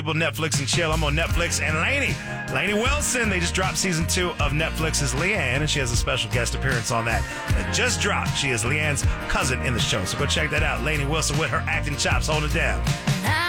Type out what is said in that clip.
Netflix and chill. I'm on Netflix, and Lainey Wilson. They just dropped season 2 of Netflix's Leanne, and she has a special guest appearance on that. It just dropped. She is Leanne's cousin in the show, so go check that out. Lainey Wilson with her acting chops, holding it down.